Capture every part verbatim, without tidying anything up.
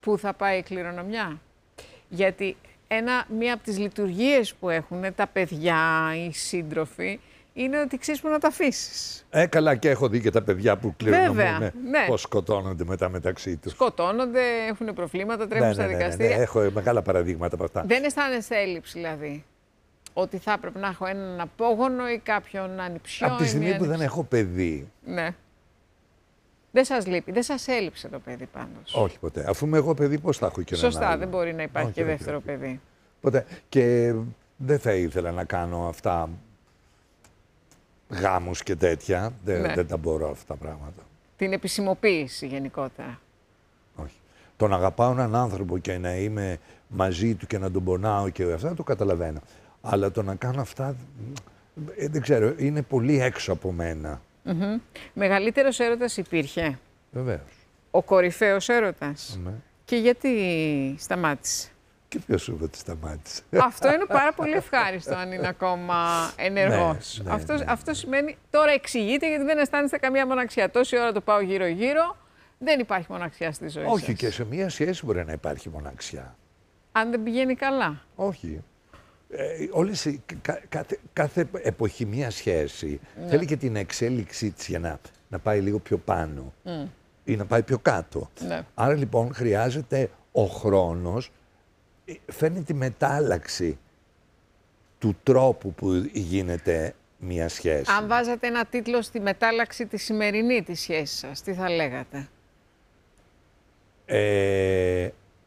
Πού θα πάει η κληρονομιά? Γιατί ένα, μία από τις λειτουργίες που έχουν τα παιδιά, οι σύντροφοι, είναι ότι ξέρεις που να τα αφήσεις. Ε, καλά, και έχω δει και τα παιδιά που κληρονομούν, Βέβαια, ναι. πώς σκοτώνονται μετά μεταξύ τους. Σκοτώνονται, έχουν προβλήματα, τρέχουν Ναι, στα ναι, ναι, ναι, δικαστήρια. ναι, έχω μεγάλα παραδείγματα από αυτά. Δεν αισθάνεσαι έλλειψη, δηλαδή? Ότι θα έπρεπε να έχω έναν απόγονο ή κάποιον ανιψιό? Από τη στιγμή που ανιψ... δεν έχω παιδί. Ναι. Δεν σας λείπει, δεν σας έλειψε το παιδί πάντως? Όχι ποτέ. Αφού είμαι εγώ παιδί, πώς θα έχω και έναν Σωστά, άλλο? δεν μπορεί να υπάρχει Όχι, και όχι, δεύτερο όχι. παιδί. Ποτέ. Και δεν θα ήθελα να κάνω αυτά, γάμους και τέτοια. Δεν, Ναι. δεν τα μπορώ αυτά τα πράγματα. Την επισημοποίηση γενικότερα. Όχι. Το να αγαπάω έναν άνθρωπο και να είμαι μαζί του και να τον πονάω και αυτά το καταλαβαίνω. Αλλά το να κάνω αυτά, ε, δεν ξέρω, είναι πολύ έξω από μένα. Mm-hmm. Μεγαλύτερος έρωτας υπήρχε? Βεβαίως. Ο κορυφαίος έρωτας? Ναι. Και γιατί σταμάτησε? Και ποιος σου είπε ότι σταμάτησε? Αυτό είναι πάρα πολύ ευχάριστο αν είναι ακόμα ενεργός. Ναι, ναι, αυτό, ναι, ναι. αυτό σημαίνει, τώρα εξηγείται γιατί δεν αισθάνεστε καμία μοναξιά. Τόση ώρα το πάω γύρω-γύρω, δεν υπάρχει μοναξιά στη ζωή Όχι, σας. και σε μία σχέση μπορεί να υπάρχει μοναξιά. Αν δεν πηγαίνει καλά. Όχι. Ε, όλες, οι- κα- κάθε, κάθε εποχή μία σχέση Ναι. θέλει και την εξέλιξή της για να, να πάει λίγο πιο πάνω Mm. ή να πάει πιο κάτω. Ναι. Άρα λοιπόν χρειάζεται ο χρόνος, ε, φέρνει τη μετάλλαξη του τρόπου που γίνεται μία σχέση. Αν βάζατε ένα τίτλο στη μετάλλαξη τη σημερινή της σχέσης σας, τι θα λέγατε? Ε,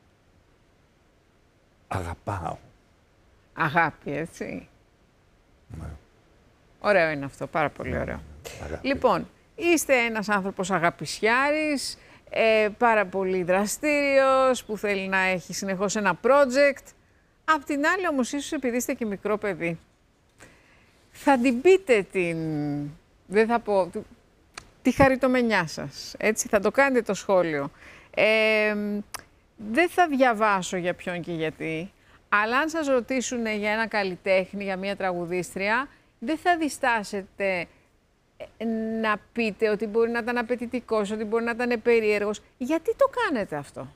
αγαπάω. Αγάπη, έτσι. Ναι. Ωραίο είναι αυτό, πάρα πολύ ωραίο. Αγάπη. Λοιπόν, είστε ένας άνθρωπος αγαπησιάρης, ε, πάρα πολύ δραστήριος, που θέλει να έχει συνεχώς ένα project. Απ' την άλλη όμως, ίσως επειδή είστε και μικρό παιδί, θα την πείτε την, δεν θα πω, τη- τη χαριτομενιά σας, έτσι, θα το κάνετε το σχόλιο. Ε, δεν θα διαβάσω για ποιον και γιατί, αλλά αν σας ρωτήσουν για ένα καλλιτέχνη, για μια τραγουδίστρια, δεν θα διστάσετε ε, να πείτε ότι μπορεί να ήταν απαιτητικός, ότι μπορεί να ήταν περίεργος. Γιατί το κάνετε αυτό?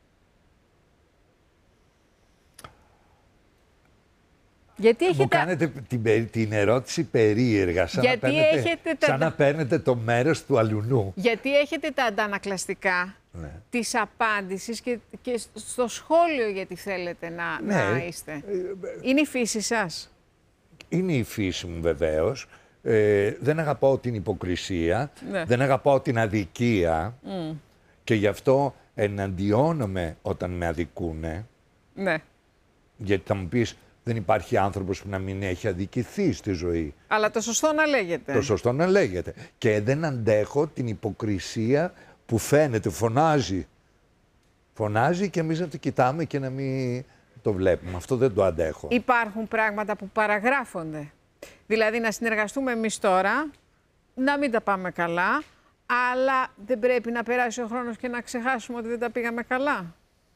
Γιατί Μου έχετε... κάνετε την, περί- την ερώτηση περίεργα, σαν, Γιατί να παίρνετε, έχετε τα- σαν να παίρνετε το μέρος του αλουνού. Γιατί έχετε τα αντανακλαστικά Ναι. της απάντησης και, και στο σχόλιο γιατί θέλετε να, Ναι. να είστε. Είναι η φύση σας. Είναι η φύση μου βεβαίως. Ε, δεν αγαπάω την υποκρισία, Ναι. δεν αγαπάω την αδικία Mm. και γι' αυτό εναντιώνομαι όταν με αδικούνε. Ναι. Γιατί θα μου πεις, δεν υπάρχει άνθρωπος που να μην έχει αδικηθεί στη ζωή. Αλλά το σωστό να λέγεται. Το σωστό να λέγεται. Και δεν αντέχω την υποκρισία που φαίνεται, φωνάζει. Φωνάζει και εμείς να το κοιτάμε και να μην το βλέπουμε. Αυτό δεν το αντέχω. Υπάρχουν πράγματα που παραγράφονται. Δηλαδή να συνεργαστούμε εμείς τώρα, να μην τα πάμε καλά, αλλά δεν πρέπει να περάσει ο χρόνος και να ξεχάσουμε ότι δεν τα πήγαμε καλά.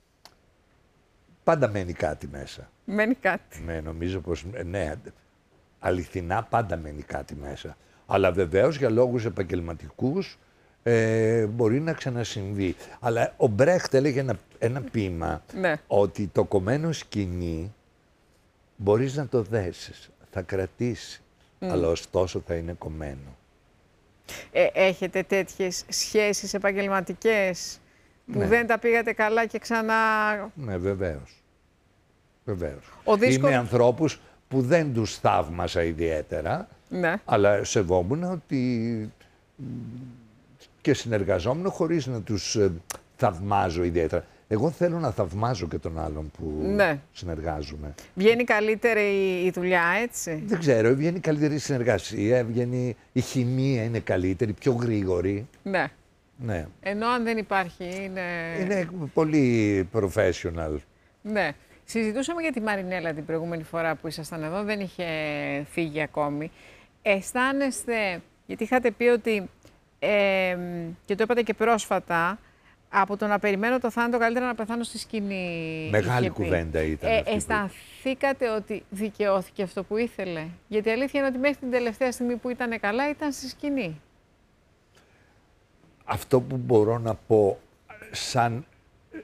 Πάντα μένει κάτι μέσα. Μένει κάτι. Ναι, νομίζω πως, ε, ναι, αληθινά πάντα μένει κάτι μέσα. Αλλά βεβαίως για λόγους επαγγελματικούς ε, μπορεί να ξανασυμβεί. Αλλά ο Μπρέχτ έλεγε ένα, ένα ποίημα Ναι. ότι το κομμένο σκηνή μπορείς να το δέσεις, θα κρατήσει, αλλά ωστόσο θα είναι κομμένο. Ε, έχετε τέτοιες σχέσεις επαγγελματικές που Ναι. δεν τα πήγατε καλά και ξανά... Ναι, βεβαίως. Βεβαίως. Ο δύσκολο- Είμαι ανθρώπους που δεν τους θαύμασα ιδιαίτερα, Ναι. αλλά σεβόμουν ότι μ, και συνεργαζόμουν χωρίς να τους ε, θαυμάζω ιδιαίτερα. Εγώ θέλω να θαυμάζω και τον άλλον που Ναι. συνεργάζομαι. Βγαίνει καλύτερη η, η δουλειά, έτσι. Δεν ξέρω, βγαίνει καλύτερη συνεργασία, βγαίνει, η χημεία είναι καλύτερη, πιο γρήγορη. Ναι. Ναι. Ενώ αν δεν υπάρχει, είναι... Είναι πολύ professional. Ναι. Συζητούσαμε για τη Μαρινέλα την προηγούμενη φορά που ήσασταν εδώ, δεν είχε φύγει ακόμη. Αισθάνεστε, γιατί είχατε πει ότι, ε, και το είπατε και πρόσφατα, από το να περιμένω το θάνατο καλύτερα να πεθάνω στη σκηνή. Μεγάλη είχε πει. κουβέντα ήταν Ε, αυτή που- αισθανθήκατε ότι δικαιώθηκε αυτό που ήθελε? Γιατί η αλήθεια είναι ότι μέχρι την τελευταία στιγμή που ήταν καλά ήταν στη σκηνή. Αυτό που μπορώ να πω σαν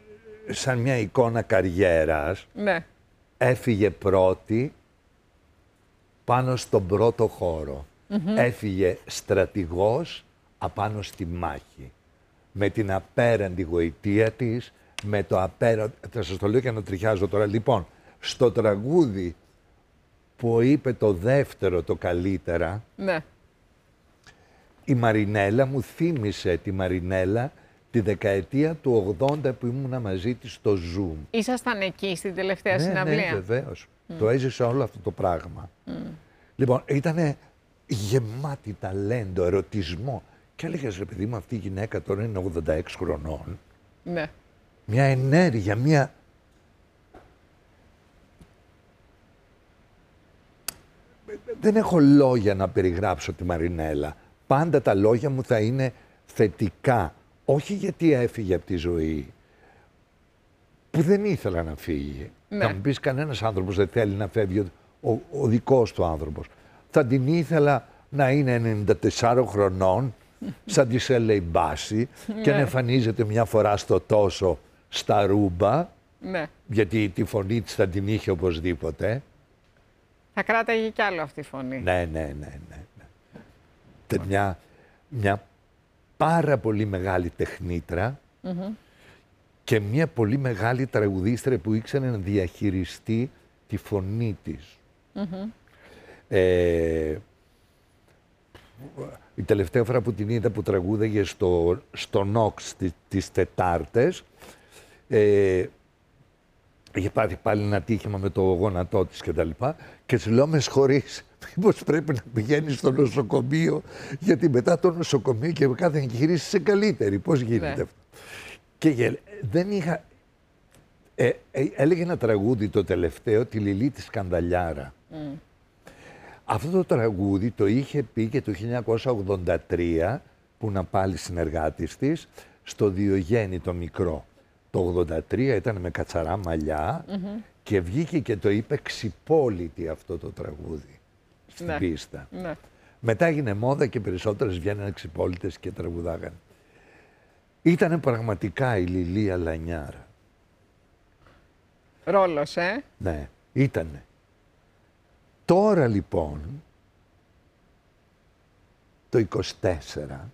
σαν μια εικόνα καριέρας, Ναι. έφυγε πρώτη πάνω στον πρώτο χώρο. Mm-hmm. Έφυγε στρατηγός απάνω στη μάχη. Με την απέραντη γοητεία της, με το απέραντη... Θα σας το λέω και να τριχιάζω τώρα. Λοιπόν, στο τραγούδι που είπε το δεύτερο το καλύτερα, ναι. η Μαρινέλα μου θύμισε τη Μαρινέλα τη δεκαετία του ογδόντα που ήμουνα μαζί της στο Zoom. Ήσασταν εκεί στην τελευταία ναι, συναυλία. Ναι, βεβαίως. Mm. Το έζησα όλο αυτό το πράγμα. Mm. Λοιπόν, ήταν γεμάτη ταλέντο, ερωτισμό. Και έλεγες, ρε παιδί μου, αυτή η γυναίκα τώρα είναι ογδόντα έξι χρονών. Ναι. Μια ενέργεια, μια... Δεν έχω λόγια να περιγράψω τη Μαρινέλα. Πάντα τα λόγια μου θα είναι θετικά. Όχι γιατί έφυγε από τη ζωή, που δεν ήθελα να φύγει. Ναι. Θα μου πεις, κανένας άνθρωπος δεν θέλει να φεύγει, ο, ο, ο δικός του άνθρωπος. Θα την ήθελα να είναι ενενήντα τεσσάρων χρονών, σαν τη Σέλεϊ Μπάση, και να εμφανίζεται μια φορά στο τόσο στα Ρούμπα, ναι. γιατί τη φωνή της θα την είχε οπωσδήποτε. Θα κράταγε κι άλλο αυτή η φωνή. Ναι, ναι, ναι, ναι. ναι. Μια, μια πάρα πολύ μεγάλη τεχνίτρα mm-hmm. και μια πολύ μεγάλη τραγουδίστρια που ήξερε να διαχειριστεί τη φωνή της. Mm-hmm. Ε, η τελευταία φορά που την είδα που τραγούδαγε στο, στο Νόξ τις, τις Τετάρτες, ε, είχε πάθει πάλι ένα τύχημα με το γόνατό της και τα λοιπά, και της λέω, με συγχωρείς, μήπως πρέπει να πηγαίνεις στο νοσοκομείο, γιατί μετά το νοσοκομείο και κάθε εγχείρηση είσαι καλύτερη. Πώς γίνεται ναι. αυτό. Και δεν είχα... Ε, ε, έλεγε ένα τραγούδι το τελευταίο, τη Λιλή τη Σκανδαλιάρα. Mm. Αυτό το τραγούδι το είχε πει και το χίλια εννιακόσια ογδόντα τρία, που είναι πάλι συνεργάτης της, στο Διογέννη το μικρό. Το ογδόντα τρία ήταν με κατσαρά μαλλιά mm-hmm. και βγήκε και το είπε ξυπόλυτη αυτό το τραγούδι στην ναι. πίστα. Ναι. Μετά έγινε μόδα και περισσότερες βγαίνανε ξυπόλυτες και τραγουδάγανε. Ήτανε πραγματικά η Λιλία Λανιάρα. Ρόλος, ε? Ναι, ήτανε. Τώρα λοιπόν, το είκοσι τέσσερα,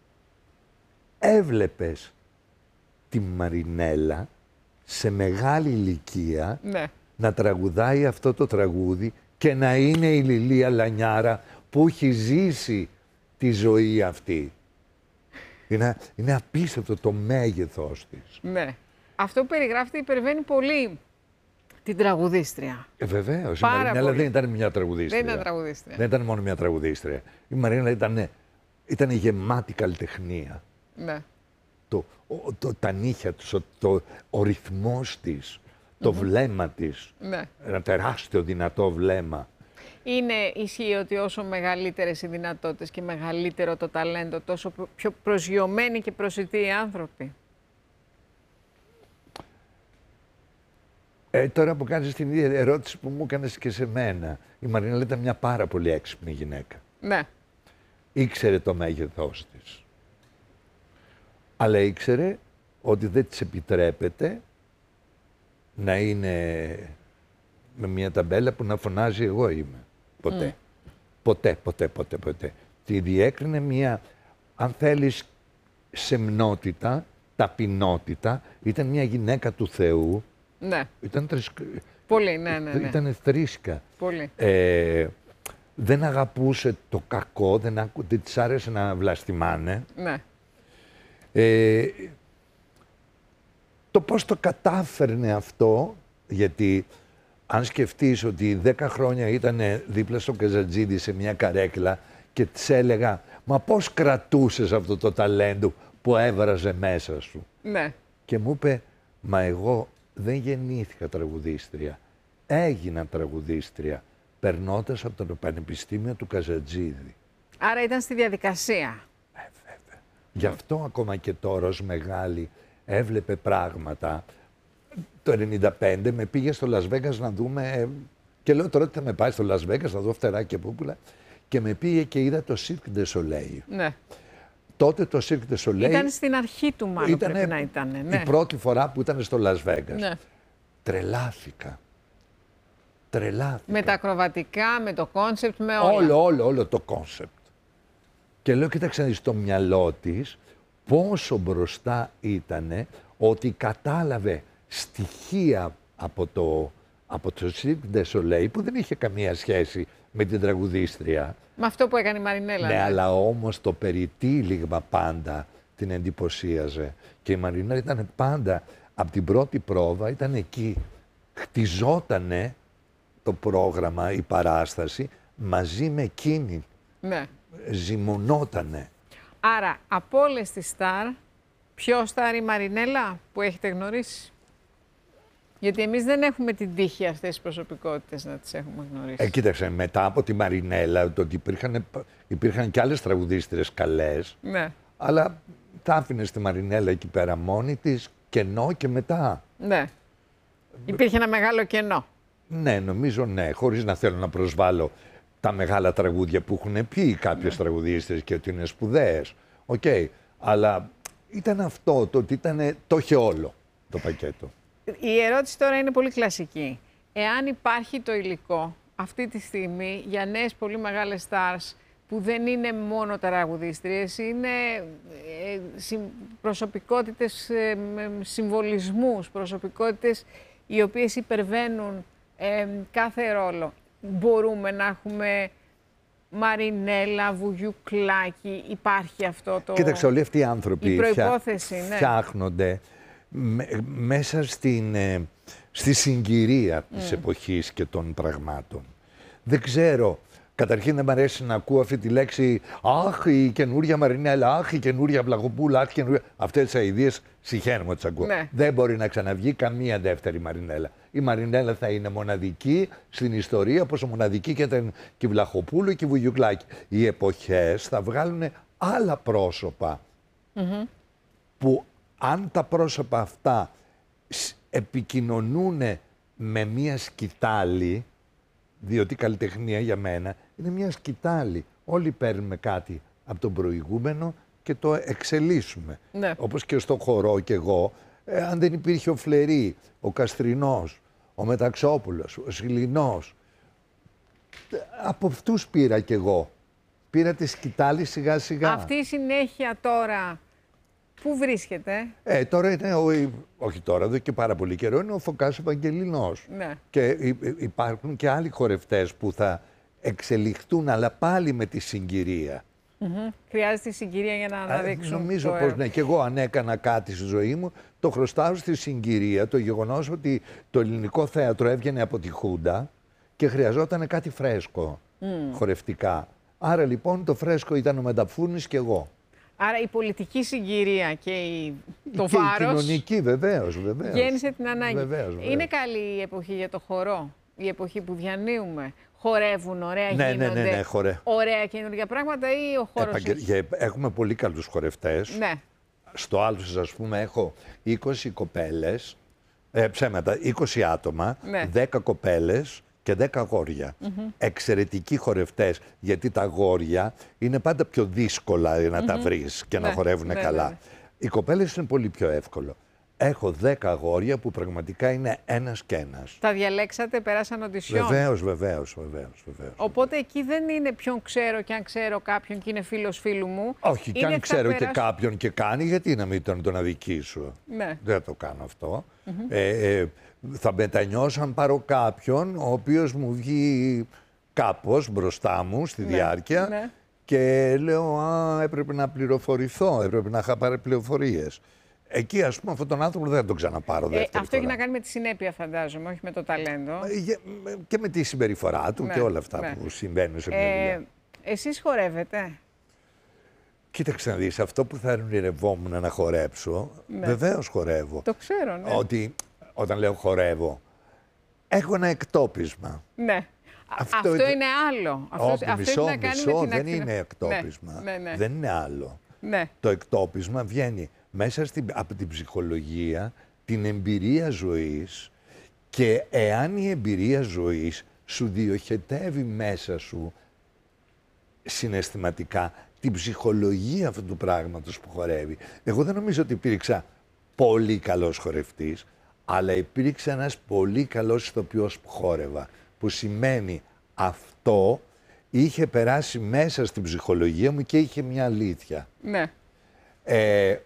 έβλεπες τη Μαρινέλα σε μεγάλη ηλικία ναι. να τραγουδάει αυτό το τραγούδι και να είναι η Λιλία Λανιάρα που έχει ζήσει τη ζωή αυτή. Είναι, είναι απίστευτο το μέγεθος της. Ναι. Αυτό που περιγράφεται υπερβαίνει πολύ την τραγουδίστρια. Ε, βεβαίως. Η Μαρινέλα δεν ήταν μια τραγουδίστρια. Δεν ήταν τραγουδίστρια. Δεν ήταν μόνο μια τραγουδίστρια. Η Μαρινέλα ήταν, ήταν γεμάτη καλλιτεχνία. Ναι. Το, ο, το, τα νύχια της, ο, το, ο ρυθμός της, το mm-hmm. βλέμμα της. Ναι. Ένα τεράστιο δυνατό βλέμμα. Είναι ισχύει ότι όσο μεγαλύτερες οι δυνατότητες και μεγαλύτερο το ταλέντο, τόσο πιο προσγειωμένοι και προσιτοί οι άνθρωποι. Ε, τώρα που κάνεις την ίδια ερώτηση που μου έκανες και σε μένα, η Μαρινέλα ήταν μια πάρα πολύ έξυπνη γυναίκα. Ναι. Ήξερε το μέγεθός της. Αλλά ήξερε ότι δεν της επιτρέπεται να είναι με μια ταμπέλα που να φωνάζει εγώ είμαι. Ποτέ. Mm. Ποτέ, ποτέ, ποτέ, ποτέ. Τη διέκρινε μια, αν θέλεις, σεμνότητα, ταπεινότητα. Ήταν μια γυναίκα του Θεού. Ναι. Ήταν τρισ... Πολύ, ναι, ναι, ναι. Ήταν θρήσκα. Πολύ. Ε, δεν αγαπούσε το κακό, δεν, ακου... δεν της άρεσε να βλαστημάνε. Ναι. Ε, το πώς το κατάφερνε αυτό, γιατί αν σκεφτείς ότι δέκα χρόνια ήταν δίπλα στο Καζατζίδη σε μια καρέκλα και της έλεγα, μα πώς κρατούσες αυτό το ταλέντο που έβραζε μέσα σου. Ναι. Και μου είπε, μα εγώ δεν γεννήθηκα τραγουδίστρια. Έγινα τραγουδίστρια, περνώντας από το Πανεπιστήμιο του Καζατζίδη. Άρα ήταν στη διαδικασία. Ε, βέβαια. Γι' αυτό ακόμα και τώρα ως μεγάλη έβλεπε πράγματα. Το ενενήντα πέντε με πήγε στο Las Vegas να δούμε, και λέω τώρα ότι θα με πάει στο Las Vegas να δω φτερά και πούπουλα, και με πήγε και είδα το Cirque du Soleil. Ναι. τότε το Cirque du Soleil... Ήταν στην αρχή του μάλλον ήτανε πρέπει να ήταν. Ναι. η πρώτη φορά που ήταν στο Las Vegas. Ναι. Τρελάθηκα. Τρελάθηκα. Με τα ακροβατικά, με το κόνσεπτ, με όλα. Όλο, όλο, όλο το κόνσεπτ. Και λέω, κοίταξε, στο μυαλό της πόσο μπροστά ήτανε, ότι κατάλαβε στοιχεία από το, από το Cirque du Soleil που δεν είχε καμία σχέση με την τραγουδίστρια. Με αυτό που έκανε η Μαρινέλα. Ναι, Ναι, αλλά όμως το περιτύλιγμα πάντα την εντυπωσίαζε. Και η Μαρινέλα ήταν πάντα, από την πρώτη πρόβα ήταν εκεί. Χτιζότανε το πρόγραμμα, η παράσταση, μαζί με εκείνη. ναι. Ζυμωνότανε. Άρα, από όλες τις στάρ, ποιο στάρ η Μαρινέλα που έχετε γνωρίσει? Γιατί εμείς δεν έχουμε την τύχη αυτές τις προσωπικότητες να τις έχουμε γνωρίσει. Ε, κοίταξε, μετά από τη Μαρινέλα, το ότι υπήρχαν, υπήρχαν και άλλες τραγουδίστρες καλές, Ναι, αλλά τα άφηνε στη Μαρινέλα εκεί πέρα μόνη της, κενό και μετά. ναι. Υπήρχε ένα μεγάλο κενό. Ναι, νομίζω ναι, χωρίς να θέλω να προσβάλλω τα μεγάλα τραγούδια που έχουν πει κάποιες τραγουδίστρες και ότι είναι σπουδαίες. Οκ, αλλά ήταν αυτό, το ότι ήταν, το είχε όλο το πακέτο. Η ερώτηση τώρα είναι πολύ κλασική. Εάν υπάρχει το υλικό αυτή τη στιγμή για νέες πολύ μεγάλες stars που δεν είναι μόνο τραγουδίστριες, είναι ε, συμ, προσωπικότητες ε, με συμβολισμούς, προσωπικότητες οι οποίες υπερβαίνουν ε, κάθε ρόλο. Μπορούμε να έχουμε Μαρινέλα, Βουγιουκλάκη, υπάρχει αυτό το... Κοίταξε, όλοι αυτοί οι άνθρωποι η προϋπόθεση, ναι. φτιάχνονται με, μέσα στην, ε, στη συγκυρία της Mm. εποχής και των πραγμάτων. Δεν ξέρω, καταρχήν δεν μ' αρέσει να ακούω αυτή τη λέξη «Αχ, η καινούρια Μαρινέλα, αχ, η καινούρια Βλαχοπούλα, αχ, καινούρια...» Αυτές τις αηδίες συχαίνομαι τις ακούω. Ναι. Δεν μπορεί να ξαναβγεί καμία δεύτερη Μαρινέλα. Η Μαρινέλα θα είναι μοναδική στην ιστορία, όπως μοναδική και ήταν και η Βλαχοπούλου και η Βουγιουκλάκη. Οι εποχές θα βγάλουν άλλα πρόσωπα Mm-hmm. που αν τα πρόσωπα αυτά επικοινωνούν με μία σκητάλη, διότι η καλλιτεχνία για μένα είναι μία σκητάλη. Όλοι παίρνουμε κάτι από τον προηγούμενο και το εξελίσσουμε. Ναι. Όπως και στο χορό κι εγώ, ε, αν δεν υπήρχε ο Φλερί, ο Καστρινός, ο Μεταξόπουλος, ο Σιλινός, από αυτούς πήρα κι εγώ. Πήρα τη σκητάλη σιγά σιγά. Αυτή η συνέχεια τώρα πού βρίσκεται? Ε, τώρα είναι, ο, όχι τώρα, εδώ και πάρα πολύ καιρό, είναι ο Φωκάς Ευαγγελινός. Ναι. Και υπάρχουν και άλλοι χορευτές που θα εξελιχθούν, αλλά πάλι με τη συγκυρία. Mm-hmm. Χρειάζεται η συγκυρία για να αναδείξουν. Ε, νομίζω το πως ναι, και εγώ αν έκανα κάτι στη ζωή μου, το χρωστάω στη συγκυρία, το γεγονός ότι το ελληνικό θέατρο έβγαινε από τη Χούντα και χρειαζόταν κάτι φρέσκο, mm. χορευτικά. Άρα λοιπόν το φρέσκο ήταν ο Μενταφούρνης και εγώ. Άρα η πολιτική συγκυρία και η... το και βάρος... η κοινωνική, βεβαίως, βεβαίως. Γέννησε την ανάγκη. Βεβαίως, βεβαίως. Είναι καλή η εποχή για το χορό, η εποχή που διανύουμε. Χορεύουν, ωραία ναι, γίνονται, ναι, ναι, ναι, χορε... ωραία καινούργια πράγματα ή ο χώρος... Επαγγελ... έχει... Έχουμε πολύ καλούς χορευτές. Ναι. Στο Άλφης, ας πούμε, έχω είκοσι κοπέλες, ε, ψέματα, είκοσι άτομα, ναι. δέκα κοπέλες και δέκα αγόρια. Mm-hmm. Εξαιρετικοί χορευτές, γιατί τα αγόρια είναι πάντα πιο δύσκολα να mm-hmm. τα βρεις και ναι, να χορεύουν ναι, καλά. Ναι, ναι. Οι κοπέλες είναι πολύ πιο εύκολο. Έχω δέκα αγόρια που πραγματικά είναι ένας και ένας. Τα διαλέξατε, περάσαν οντισιόν. Βεβαίως, βεβαίως, βεβαίως, βεβαίως. Οπότε εκεί δεν είναι ποιον ξέρω και αν ξέρω κάποιον και είναι φίλος φίλου μου. Όχι, και αν ξέρω περάσω... και κάποιον και κάνει, γιατί να μην τον, τον αδικήσω. Ναι. Δεν θα το κάνω αυτό. Mm-hmm. Ε, ε, θα μετανιώσω αν πάρω κάποιον ο οποίος μου βγει κάπως μπροστά μου στη ναι, διάρκεια ναι. και λέω «Α, έπρεπε να πληροφορηθώ, έπρεπε να είχα πάρει πληροφορίες». Εκεί, ας πούμε, αυτόν τον άνθρωπο δεν θα τον ξαναπάρω δεύτερη ε, Αυτό φορά. έχει να κάνει με τη συνέπεια, φαντάζομαι, όχι με το ταλέντο. Ε, και με τη συμπεριφορά του ναι, και όλα αυτά ναι. που συμβαίνουν σε μια ε, δουλειά. Εσείς χορεύετε? Κοίταξε να δεις, αυτό που θα ονειρευόμουν να χορέψω, ναι. βεβαίως χορεύω. Το ξέρω, ναι. Ότι όταν λέω χορεύω, έχω ένα εκτόπισμα. Ναι. Αυτό, αυτό είναι, είναι άλλο. Αυτό, όχι, αυτό μισό, έχει να κάνει μισό, με την δεν ακτινα... είναι εκτόπισμα. Ναι, ναι, ναι. Δεν είναι άλλο. Ναι. Το εκτόπισμα βγαίνει μέσα στην, από την ψυχολογία, την εμπειρία ζωής και εάν η εμπειρία ζωής σου διοχετεύει μέσα σου συναισθηματικά την ψυχολογία αυτού του πράγματος που χορεύει. Εγώ δεν νομίζω ότι υπήρξα πολύ καλός χορευτής, αλλά υπήρξε ένας πολύ καλός ηθοποιός που χόρευα, που σημαίνει αυτό είχε περάσει μέσα στην ψυχολογία μου και είχε μια αλήθεια. Ναι. Ε,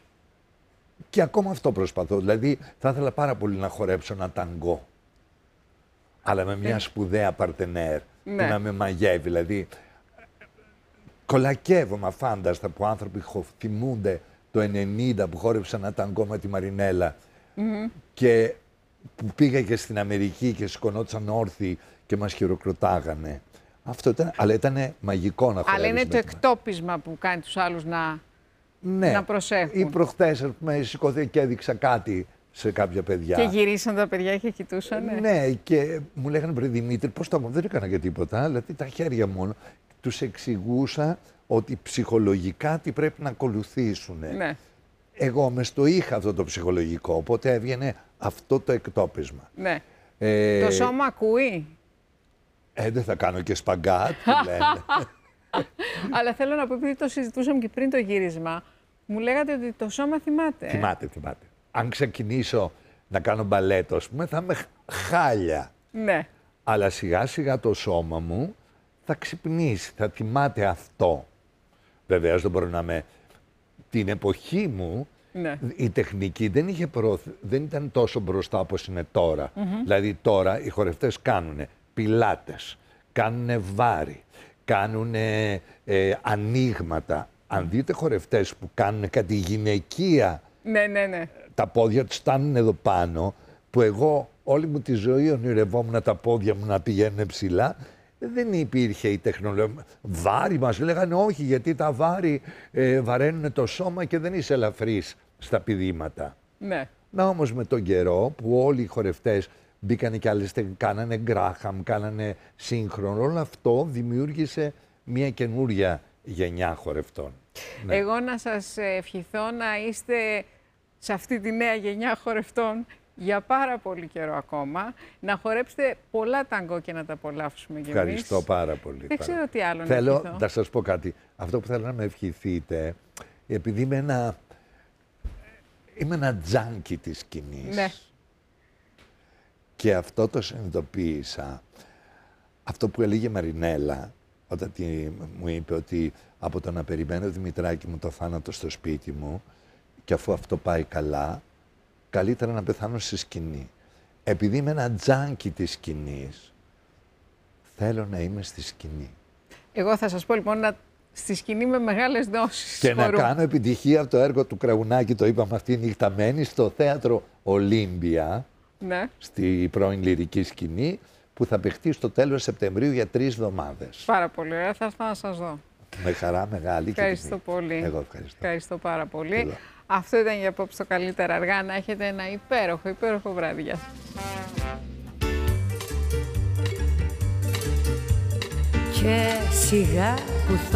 και ακόμα αυτό προσπαθώ. Δηλαδή, θα ήθελα πάρα πολύ να χορέψω ένα ταγκό, αλλά με μια σπουδαία παρτενέρ, Ναι. που να με μαγεύει. Δηλαδή, κολακεύομαι αφάνταστα που άνθρωποι θυμούνται το ενενήντα που χόρεψαν ένα ταγκό με τη Μαρινέλα Mm-hmm. και που πήγα και στην Αμερική και σηκωνόντουσαν όρθιοι και μας χειροκροτάγανε. Αυτό ήταν, αλλά ήταν μαγικό να χορεύεις. Αλλά είναι με το τη- εκτόπισμα που κάνει τους άλλους να, ναι. να προσέχουν. Ή προχθές, ας πούμε, σηκώθηκα και έδειξα κάτι σε κάποια παιδιά. Και γυρίσαν τα παιδιά και κοιτούσανε. Ναι, και μου λέγανε πριν Δημήτρη, πώς το δεν έκανα και τίποτα, δηλαδή τα χέρια μόνο. Τους εξηγούσα ότι ψυχολογικά τι πρέπει να ακολουθήσουν. Ναι. Εγώ μες το είχα αυτό το ψυχολογικό, οπότε έβγαινε αυτό το εκτόπισμα. Ναι. Ε, Το σώμα ακούει. Ε, δεν θα κάνω και σπαγκάτ, που λένε. Αλλά θέλω να πω, επειδή το συζητούσαμε και πριν το γύρισμα, μου λέγατε ότι το σώμα θυμάται. Θυμάται, θυμάται. Αν ξεκινήσω να κάνω μπαλέτο, ας πούμε, θα είμαι χάλια. Ναι. Αλλά σιγά σιγά το σώμα μου θα ξυπνήσει, θα θυμάται αυτό. Βεβαίως δεν μπορώ να με... Την εποχή μου, Ναι. η τεχνική δεν, είχε προωθ... δεν ήταν τόσο μπροστά όπως είναι τώρα. Δηλαδή τώρα οι χορευτές κάνουν πιλάτες, κάνουν βάρη, κάνουν ε, ανοίγματα. Αν δείτε χορευτές που κάνουν κάτι γυναικεία, Ναι, ναι, ναι. τα πόδια τους στάνουν εδώ πάνω, που εγώ όλη μου τη ζωή ονειρευόμουν τα πόδια μου να πηγαίνουν ψηλά. Δεν υπήρχε η τεχνολογία. Βάρη μας λέγανε όχι, γιατί τα βάρη ε, βαραίνουν το σώμα και δεν είσαι ελαφρύς στα πηδήματα. Ναι. Να όμως με τον καιρό που όλοι οι χορευτές μπήκανε κι άλλες, κάνανε γκράχαμ, κάνανε σύγχρονο, όλο αυτό δημιούργησε μια καινούρια γενιά χορευτών. Ναι. Εγώ να σας ευχηθώ να είστε σε αυτή τη νέα γενιά χορευτών για πάρα πολύ καιρό ακόμα, να χορέψετε πολλά ταγκό και να τα απολαύσουμε κι εμείς. Ευχαριστώ πάρα πολύ. Δεν πάρα. ξέρω τι άλλο να Θέλω ευχηθώ. να σας πω κάτι. Αυτό που θέλω να με ευχηθείτε, επειδή είμαι ένα, είμαι ένα τζάνκι της σκηνής. Ναι. Και αυτό το συνειδητοποίησα. Αυτό που έλεγε η Μαρινέλα, όταν τη, μου είπε ότι από το να περιμένω Δημητράκη μου το θάνατο στο σπίτι μου, και αφού αυτό πάει καλά, καλύτερα να πεθάνω στη σκηνή. Επειδή είμαι ένα τζάνκι της σκηνής, θέλω να είμαι στη σκηνή. Εγώ θα σας πω λοιπόν να στη σκηνή με μεγάλες δόσεις Και χορού. να κάνω επιτυχία από το έργο του Κραουνάκη, το είπαμε αυτή η νυχταμένη, στο θέατρο Ολύμπια, Ναι. στη πρώην λυρική σκηνή, που θα παιχτεί στο τέλος Σεπτεμβρίου για τρεις εβδομάδες. Πάρα πολύ ωραία. Θα έρθω να σας δω. Με χαρά μεγάλη. Ευχαριστώ και τιμή. πολύ. Εγώ ευχαριστώ. Ευχαριστώ πάρα πολύ. Εγώ. Αυτό ήταν για απόψε το Καλύτερα Αργά. Να έχετε ένα υπέροχο, υπέροχο βράδυ. Γεια σας. Και σιγά που θα